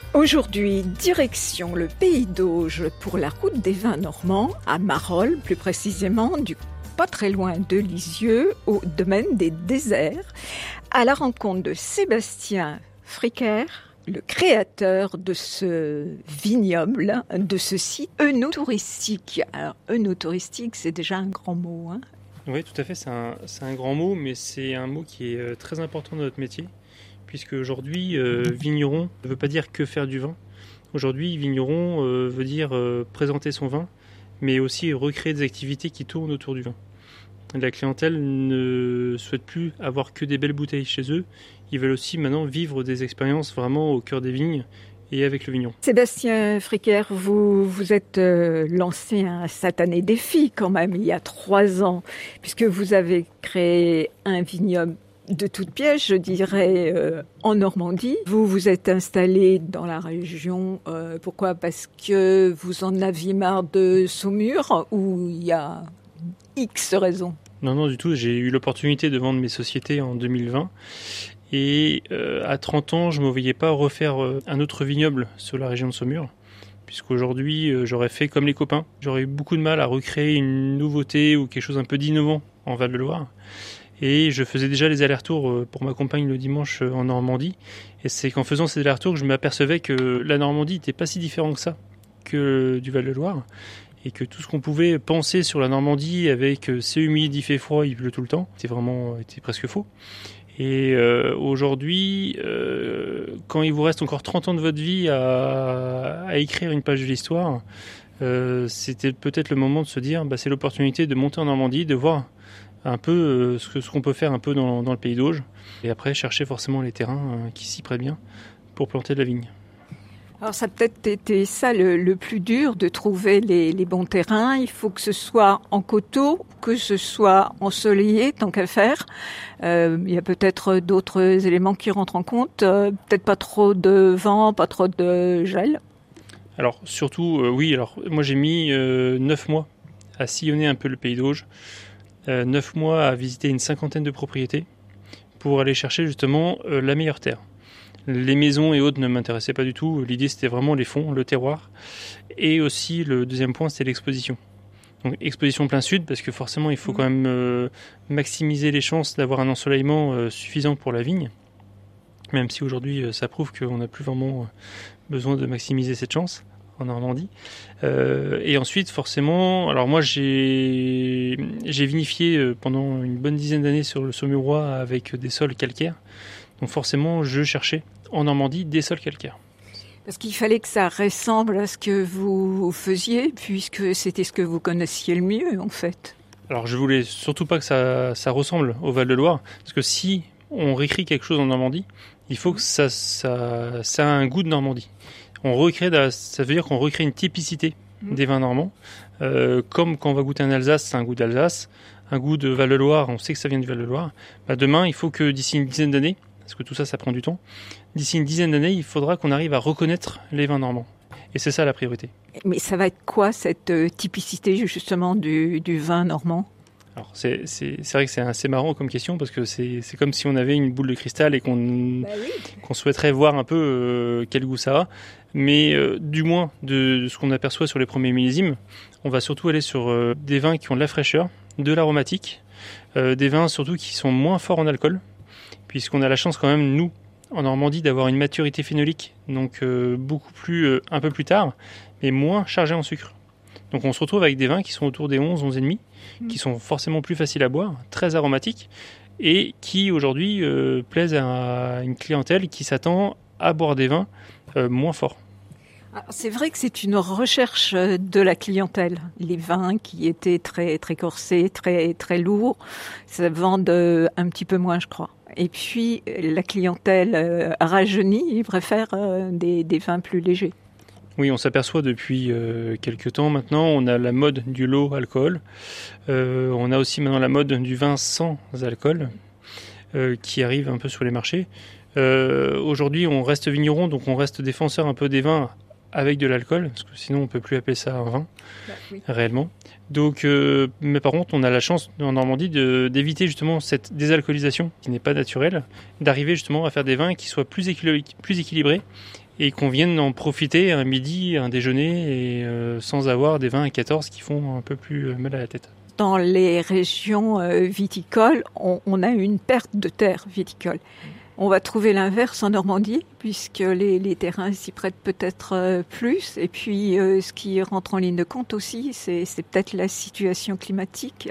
Aujourd'hui, direction le Pays d'Auge pour la route des vins normands, à Marolles plus précisément, pas très loin de Lisieux, au domaine des déserts, à la rencontre de Sébastien Fricker, le créateur de ce vignoble, de ce site œnotouristique. Alors, œnotouristique, c'est déjà un grand mot, hein ? Oui, tout à fait, c'est un grand mot, mais c'est un mot qui est très important dans notre métier, puisque aujourd'hui, vigneron ne veut pas dire que faire du vin. Aujourd'hui, vigneron veut dire présenter son vin, mais aussi recréer des activités qui tournent autour du vin. La clientèle ne souhaite plus avoir que des belles bouteilles chez eux, ils veulent aussi maintenant vivre des expériences vraiment au cœur des vignes et avec le vigneron. Sébastien Fricker, vous êtes lancé un satané défi quand même il y a 3 ans, puisque vous avez créé un vignoble de toutes pièces, je dirais, en Normandie. Vous vous êtes installé dans la région, pourquoi ? Parce que vous en aviez marre de Saumur, ou il y a X raisons ? Non, du tout. J'ai eu l'opportunité de vendre mes sociétés en 2020. Et à 30 ans, je ne me voyais pas refaire un autre vignoble sur la région de Saumur. Puisqu'aujourd'hui, j'aurais fait comme les copains. J'aurais eu beaucoup de mal à recréer une nouveauté ou quelque chose un peu d'innovant en Val-de-Loire. Et je faisais déjà les allers-retours pour ma compagne le dimanche en Normandie. Et c'est qu'en faisant ces allers-retours que je m'apercevais que la Normandie n'était pas si différente que ça, que du Val-de-Loire. Et que tout ce qu'on pouvait penser sur la Normandie avec c'est humide, il fait froid, il pleut tout le temps, était presque faux. Et aujourd'hui, quand il vous reste encore 30 ans de votre vie à écrire une page de l'histoire, c'était peut-être le moment de se dire c'est l'opportunité de monter en Normandie, de voir un peu ce qu'on peut faire un peu dans le Pays d'Auge, et après chercher forcément les terrains qui s'y prêtent bien pour planter de la vigne. Alors ça a peut-être été ça le plus dur, de trouver les bons terrains. Il faut que ce soit en coteaux, que ce soit ensoleillé, tant qu'à faire. Il y a peut-être d'autres éléments qui rentrent en compte. Peut-être pas trop de vent, pas trop de gel. Alors surtout, oui. Alors moi j'ai mis 9 mois à sillonner un peu le Pays d'Auge. 9 mois à visiter une 50aine de propriétés pour aller chercher justement la meilleure terre. Les maisons et autres ne m'intéressaient pas du tout. L'idée, c'était vraiment les fonds, le terroir. Et aussi, le deuxième point, c'était l'exposition. Donc, exposition plein sud, parce que forcément, il faut quand même maximiser les chances d'avoir un ensoleillement suffisant pour la vigne. Même si aujourd'hui, ça prouve qu'on n'a plus vraiment besoin de maximiser cette chance en Normandie. Et ensuite, forcément, alors moi, j'ai vinifié pendant une bonne dizaine d'années sur le Saumurois avec des sols calcaires. Donc forcément, je cherchais en Normandie des sols calcaires. Parce qu'il fallait que ça ressemble à ce que vous faisiez, puisque c'était ce que vous connaissiez le mieux, en fait. Alors je voulais surtout pas que ça ressemble au Val-de-Loire, parce que si on réécrit quelque chose en Normandie, il faut que ça ait un goût de Normandie. Ça veut dire qu'on recrée une typicité des vins normands, comme quand on va goûter un Alsace, c'est un goût d'Alsace, un goût de Val-de-Loire, on sait que ça vient du Val-de-Loire. Demain, il faut que d'ici une dizaine d'années, parce que tout ça prend du temps, d'ici une dizaine d'années, il faudra qu'on arrive à reconnaître les vins normands. Et c'est ça la priorité. Mais ça va être quoi, cette typicité justement du vin normand ? Alors c'est vrai que c'est assez marrant comme question, parce que c'est comme si on avait une boule de cristal et qu'on souhaiterait voir un peu quel goût ça a. Mais du moins, de ce qu'on aperçoit sur les premiers millésimes, on va surtout aller sur des vins qui ont de la fraîcheur, de l'aromatique, des vins surtout qui sont moins forts en alcool, puisqu'on a la chance quand même, nous, en Normandie, d'avoir une maturité phénolique, donc beaucoup plus, un peu plus tard, mais moins chargée en sucre. Donc on se retrouve avec des vins qui sont autour des 11, 11,5, qui sont forcément plus faciles à boire, très aromatiques, et qui aujourd'hui plaisent à une clientèle qui s'attend à boire des vins moins forts. C'est vrai que c'est une recherche de la clientèle. Les vins qui étaient très, très corsés, très, très lourds, ça vend un petit peu moins, je crois. Et puis, la clientèle rajeunie préfère des vins plus légers. Oui, on s'aperçoit depuis quelques temps maintenant, on a la mode du low alcool. On a aussi maintenant la mode du vin sans alcool qui arrive un peu sur les marchés. Aujourd'hui, on reste vigneron, donc on reste défenseur un peu des vins avec de l'alcool, parce que sinon on ne peut plus appeler ça un vin, réellement. Donc, mais par contre, on a la chance en Normandie d'éviter justement cette désalcoolisation qui n'est pas naturelle, d'arriver justement à faire des vins qui soient plus équilibrés et qu'on vienne en profiter un midi, un déjeuner, et sans avoir des vins à 14 qui font un peu plus mal à la tête. Dans les régions viticoles, on a une perte de terres viticoles. On va trouver l'inverse en Normandie, puisque les terrains s'y prêtent peut-être plus. Et puis, ce qui rentre en ligne de compte aussi, c'est peut-être la situation climatique.